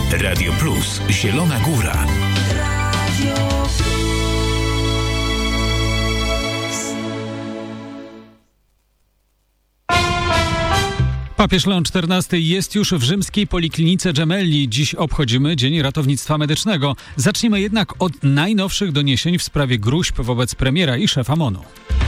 Radio Plus Zielona Góra. Papież Leon XIV jest już w rzymskiej Poliklinice Gemelli. Dziś obchodzimy Dzień Ratownictwa Medycznego. Zacznijmy jednak od najnowszych doniesień w sprawie gróźb wobec premiera i szefa MON-u.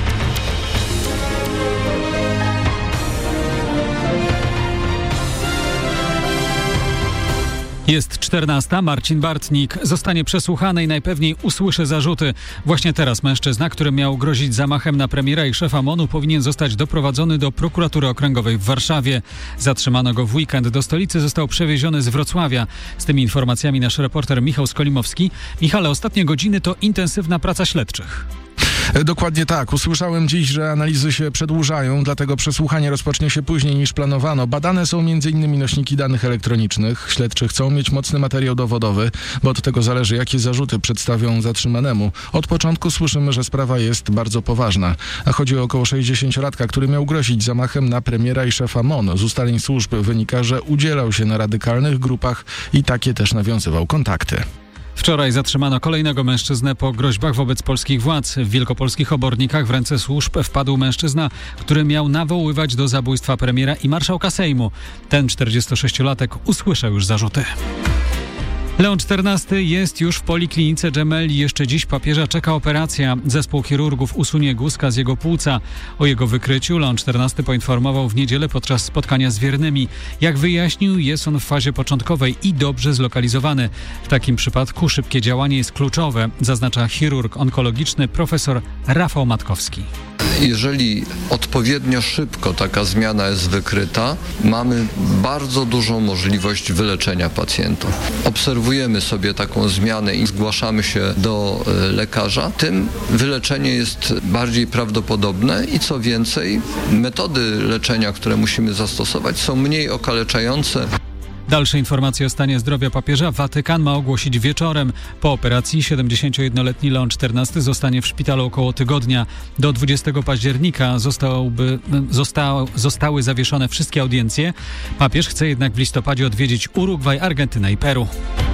Jest 14. Marcin Bartnik zostanie przesłuchany i najpewniej usłyszy zarzuty. Właśnie teraz mężczyzna, który miał grozić zamachem na premiera i szefa MON-u, powinien zostać doprowadzony do prokuratury okręgowej w Warszawie. Zatrzymano go w weekend. Do stolicy został przewieziony z Wrocławia. Z tymi informacjami nasz reporter Michał Skolimowski. Michale, ostatnie godziny to intensywna praca śledczych. Dokładnie tak. Usłyszałem dziś, że analizy się przedłużają, dlatego przesłuchanie rozpocznie się później niż planowano. Badane są m.in. nośniki danych elektronicznych. Śledczy chcą mieć mocny materiał dowodowy, bo od tego zależy, jakie zarzuty przedstawią zatrzymanemu. Od początku słyszymy, że sprawa jest bardzo poważna. A chodzi o około 60-latka, który miał grozić zamachem na premiera i szefa MON. Z ustaleń służb wynika, że udzielał się na radykalnych grupach i takie też nawiązywał kontakty. Wczoraj zatrzymano kolejnego mężczyznę po groźbach wobec polskich władz. W wielkopolskich Obornikach w ręce służb wpadł mężczyzna, który miał nawoływać do zabójstwa premiera i marszałka Sejmu. Ten 46-latek usłyszał już zarzuty. Leon XIV jest już w Poliklinice Gemelli. Jeszcze dziś papieża czeka operacja. Zespół chirurgów usunie guzka z jego płuca. O jego wykryciu Leon XIV poinformował w niedzielę podczas spotkania z wiernymi. Jak wyjaśnił, jest on w fazie początkowej i dobrze zlokalizowany. W takim przypadku szybkie działanie jest kluczowe, zaznacza chirurg onkologiczny profesor Rafał Matkowski. Jeżeli odpowiednio szybko taka zmiana jest wykryta, mamy bardzo dużą możliwość wyleczenia pacjentów. Obserwujemy sobie taką zmianę i zgłaszamy się do lekarza, tym wyleczenie jest bardziej prawdopodobne i co więcej, metody leczenia, które musimy zastosować, są mniej okaleczające. Dalsze informacje o stanie zdrowia papieża Watykan ma ogłosić wieczorem. Po operacji 71-letni Leon XIV zostanie w szpitalu około tygodnia. Do 20 października zostały zawieszone wszystkie audiencje. Papież chce jednak w listopadzie odwiedzić Urugwaj, Argentynę i Peru.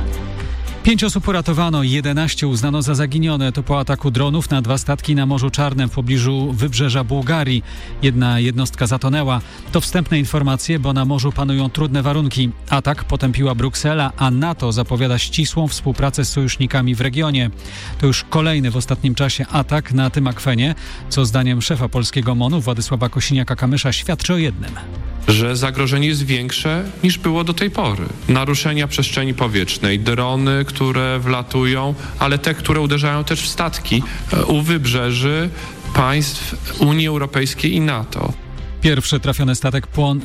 5 osób uratowano, 11 uznano za zaginione. To po ataku dronów na 2 statki na Morzu Czarnym w pobliżu wybrzeża Bułgarii. Jedna jednostka zatonęła. To wstępne informacje, bo na morzu panują trudne warunki. Atak potępiła Bruksela, a NATO zapowiada ścisłą współpracę z sojusznikami w regionie. To już kolejny w ostatnim czasie atak na tym akwenie, co zdaniem szefa polskiego MON-u Władysława Kosiniaka-Kamysza świadczy o jednym. Że zagrożenie jest większe niż było do tej pory. Naruszenia przestrzeni powietrznej, drony, które wlatują, ale te, które uderzają też w statki u wybrzeży państw Unii Europejskiej i NATO. Pierwszy trafiony statek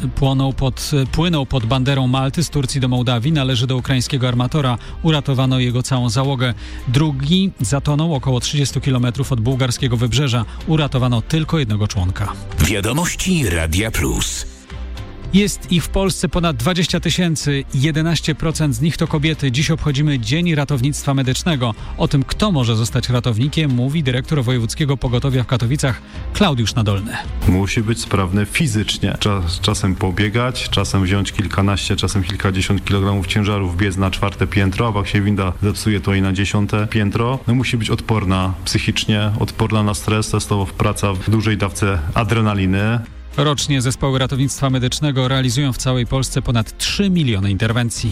płynął pod banderą Malty z Turcji do Mołdawii. Należy do ukraińskiego armatora. Uratowano jego całą załogę. Drugi zatonął około 30 km od bułgarskiego wybrzeża. Uratowano tylko jednego członka. Wiadomości Radia Plus. Jest ich w Polsce ponad 20 000, 11% z nich to kobiety. Dziś obchodzimy Dzień Ratownictwa Medycznego. O tym, kto może zostać ratownikiem, mówi dyrektor Wojewódzkiego Pogotowia w Katowicach Klaudiusz Nadolny. Musi być sprawny fizycznie. Czasem pobiegać, czasem wziąć kilkanaście, czasem kilkadziesiąt kilogramów ciężaru, wbiec na 4. piętro, a jak się winda zepsuje, to i na 10. piętro. Musi być odporna psychicznie, odporna na stres, to praca w dużej dawce adrenaliny. Rocznie zespoły ratownictwa medycznego realizują w całej Polsce ponad 3 miliony interwencji.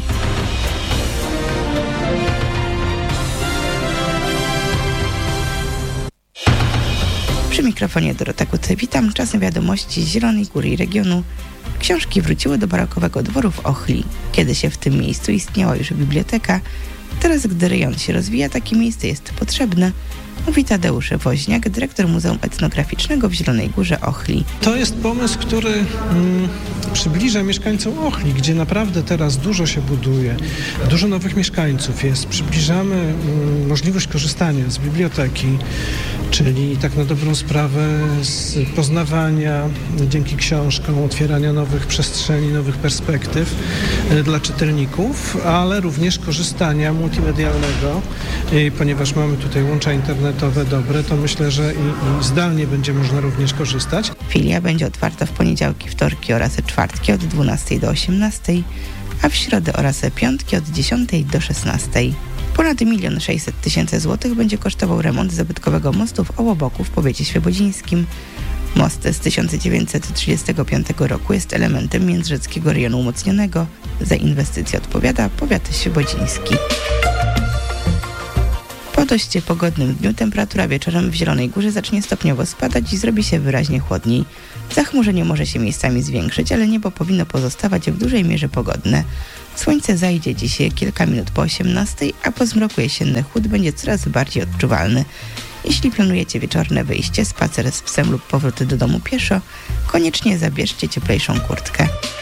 Przy mikrofonie Dorota Kuce, witam. Czas na wiadomości z Zielonej Góry i regionu. Książki wróciły do barokowego dworu w Ochli. Kiedyś w tym miejscu istniała już biblioteka. Teraz, gdy rejon się rozwija, takie miejsce jest potrzebne, mówi Tadeusz Woźniak, dyrektor Muzeum Etnograficznego w Zielonej Górze Ochli. To jest pomysł, który przybliża mieszkańcom Ochli, gdzie naprawdę teraz dużo się buduje, dużo nowych mieszkańców jest. Przybliżamy możliwość korzystania z biblioteki, czyli tak na dobrą sprawę z poznawania dzięki książkom, otwierania nowych przestrzeni, nowych perspektyw dla czytelników, ale również korzystania multimedialnego, ponieważ mamy tutaj łącza internetowe dobre, to myślę, że i zdalnie będzie można również korzystać. Filia będzie otwarta w poniedziałki, wtorki oraz czwartki od 12 do 18, a w środę oraz piątki od 10 do 16. Ponad 1 600 000 złotych będzie kosztował remont zabytkowego mostu w Ołoboku w powiecie świebodzińskim. Most z 1935 roku jest elementem międzyrzeckiego rejonu umocnionego. Za inwestycję odpowiada powiat świebodziński. Po dość pogodnym dniu temperatura wieczorem w Zielonej Górze zacznie stopniowo spadać i zrobi się wyraźnie chłodniej. Zachmurzenie może się miejscami zwiększyć, ale niebo powinno pozostawać w dużej mierze pogodne. Słońce zajdzie dziś kilka minut po 18, a po zmroku jesienny chłód będzie coraz bardziej odczuwalny. Jeśli planujecie wieczorne wyjście, spacer z psem lub powrót do domu pieszo, koniecznie zabierzcie cieplejszą kurtkę.